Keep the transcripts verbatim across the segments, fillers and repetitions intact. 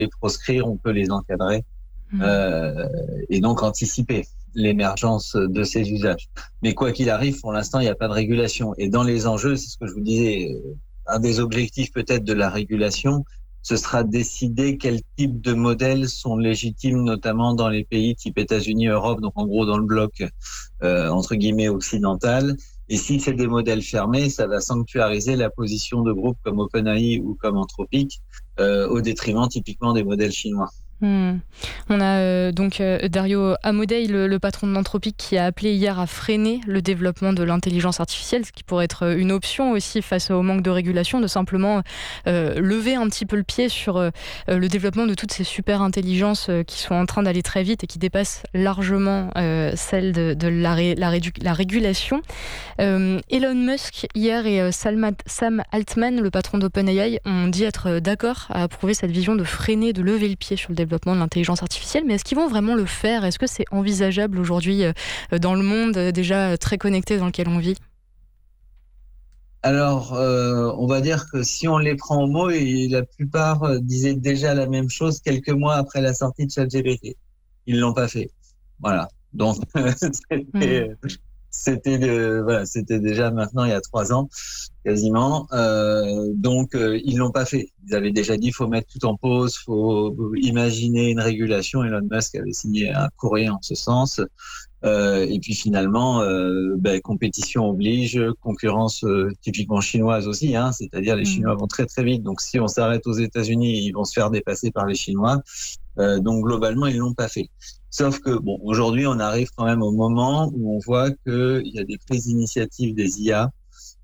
les proscrire, on peut les encadrer Mmh. euh, et donc anticiper l'émergence de ces usages. Mais quoi qu'il arrive, pour l'instant, il n'y a pas de régulation. Et dans les enjeux, c'est ce que je vous disais, un des objectifs peut-être de la régulation, ce sera décider quel type de modèles sont légitimes, notamment dans les pays type États-Unis, Europe, donc en gros dans le bloc euh, entre guillemets occidental. Et si c'est des modèles fermés, ça va sanctuariser la position de groupes comme OpenAI ou comme Anthropic euh, au détriment typiquement des modèles chinois. Mmh. On a euh, donc euh, Dario Amodei, le, le patron de l'Anthropic, qui a appelé hier à freiner le développement de l'intelligence artificielle, ce qui pourrait être une option aussi face au manque de régulation, de simplement euh, lever un petit peu le pied sur euh, le développement de toutes ces super intelligences euh, qui sont en train d'aller très vite et qui dépassent largement euh, celle de, de la, ré, la, rédu- la régulation. Euh, Elon Musk, hier, et euh, Salma, Sam Altman, le patron d'OpenAI, ont dit être d'accord à approuver cette vision de freiner, de lever le pied sur le développement de l'intelligence artificielle. Mais est-ce qu'ils vont vraiment le faire ? Est-ce que c'est envisageable aujourd'hui euh, dans le monde euh, déjà très connecté dans lequel on vit ? Alors, euh, on va dire que si on les prend au mot, et la plupart euh, disaient déjà la même chose quelques mois après la sortie de ChatGPT. Ils l'ont pas fait. Voilà. Donc, c'était... Mmh. C'était de, voilà, c'était déjà maintenant il y a trois ans quasiment. Euh, donc euh, ils l'ont pas fait. Ils avaient déjà dit faut mettre tout en pause, faut imaginer une régulation. Elon Musk avait signé un courrier en ce sens. Euh, et puis finalement, euh, ben, compétition oblige, concurrence euh, typiquement chinoise aussi. Hein, c'est-à-dire les Chinois Mmh. vont très très vite. Donc si on s'arrête aux États-Unis, ils vont se faire dépasser par les Chinois. Euh, donc globalement, ils l'ont pas fait. Sauf que bon, aujourd'hui, on arrive quand même au moment où on voit qu'il y a des prises d'initiative des I A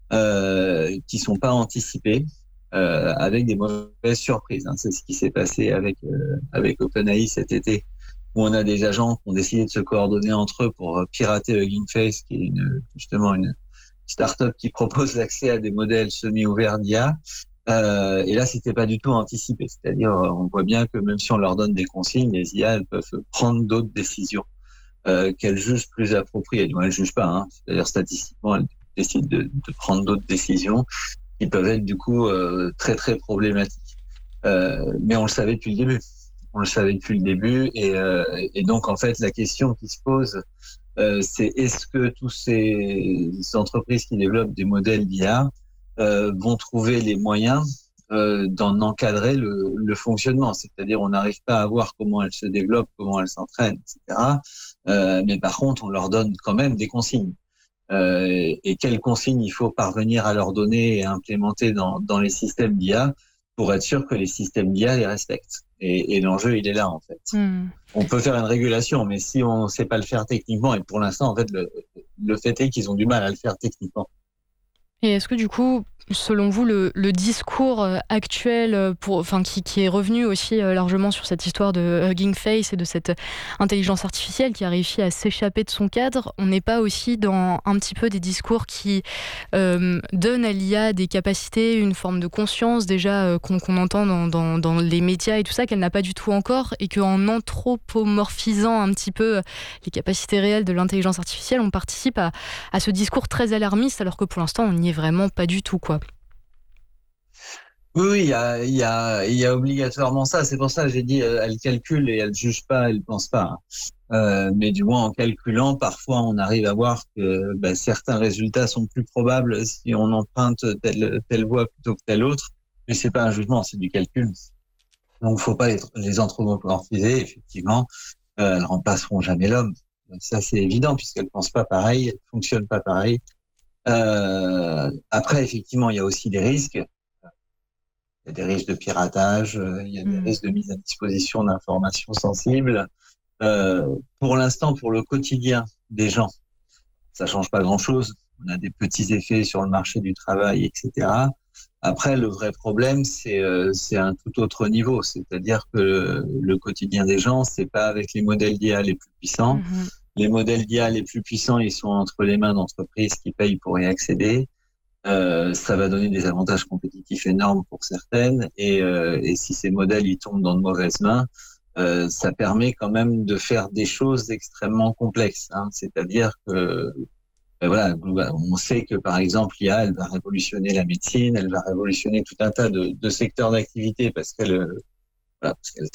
euh, qui sont pas anticipées, euh, avec des mauvaises surprises. Hein. C'est ce qui s'est passé avec euh, avec OpenAI cet été, où on a des agents qui ont décidé de se coordonner entre eux pour pirater Hugging Face, qui est une, justement une start-up qui propose l'accès à des modèles semi-ouverts d'I A. Euh, et là, c'était pas du tout anticipé. C'est-à-dire, on voit bien que même si on leur donne des consignes, les I A, elles peuvent prendre d'autres décisions euh, qu'elles jugent plus appropriées. Moi, elles jugent pas. Hein. C'est-à-dire, statistiquement, elles décident de, de prendre d'autres décisions qui peuvent être du coup euh, très très problématiques. Euh, mais on le savait depuis le début. On le savait depuis le début, et, euh, et donc en fait, la question qui se pose, euh, c'est est-ce que tous ces entreprises qui développent des modèles d'I A Euh, vont trouver les moyens euh, d'en encadrer le, le fonctionnement. C'est-à-dire, on n'arrive pas à voir comment elles se développent, comment elles s'entraînent, et cetera. Euh, mais par contre, on leur donne quand même des consignes. Euh, et quelles consignes il faut parvenir à leur donner et à implémenter dans, dans les systèmes d'I A pour être sûr que les systèmes d'I A les respectent. Et, et l'enjeu, il est là, en fait. Mmh. On peut faire une régulation, mais si on ne sait pas le faire techniquement, et pour l'instant, en fait, le, le fait est qu'ils ont du mal à le faire techniquement. Et est-ce que du coup, selon vous, le, le discours actuel, pour, enfin, qui, qui est revenu aussi largement sur cette histoire de Hugging Face et de cette intelligence artificielle qui a réussi à s'échapper de son cadre, on n'est pas aussi dans un petit peu des discours qui euh, donnent à l'I A des capacités, une forme de conscience déjà euh, qu'on, qu'on entend dans, dans, dans les médias et tout ça, qu'elle n'a pas du tout encore, et qu'en anthropomorphisant un petit peu les capacités réelles de l'intelligence artificielle, on participe à, à ce discours très alarmiste, alors que pour l'instant, on n'y est vraiment pas du tout, quoi. Oui, oui, il y a, il y a, il y a obligatoirement ça. C'est pour ça que j'ai dit, euh, elle calcule et elle juge pas, elle pense pas. Euh, mais du moins, en calculant, parfois, on arrive à voir que bah, certains résultats sont plus probables si on emprunte telle, telle voie plutôt que telle autre. Mais c'est pas un jugement, c'est du calcul. Donc, faut pas les, les anthropomorphiser. Effectivement, euh, elles remplaceront jamais l'homme. Ça, c'est évident puisqu'elles pensent pas pareil, elles fonctionnent pas pareil. Euh, après, effectivement, il y a aussi des risques. Il y a des risques de piratage, euh, il y a des Mmh. risques de mise à disposition d'informations sensibles. Euh, pour l'instant, pour le quotidien des gens, ça change pas grand-chose. On a des petits effets sur le marché du travail, et cetera. Après, le vrai problème, c'est euh, c'est un tout autre niveau. C'est-à-dire que le, le quotidien des gens, c'est pas avec les modèles d'I A les plus puissants. Mmh. Les modèles d'I A les plus puissants, ils sont entre les mains d'entreprises qui payent pour y accéder. Euh, ça va donner des avantages compétitifs énormes pour certaines, et, euh, et si ces modèles ils tombent dans de mauvaises mains, euh, ça permet quand même de faire des choses extrêmement complexes. Hein. C'est-à-dire que ben voilà, on sait que par exemple l'I A, elle va révolutionner la médecine, elle va révolutionner tout un tas de, de secteurs d'activité parce qu'elle, voilà, parce qu'elle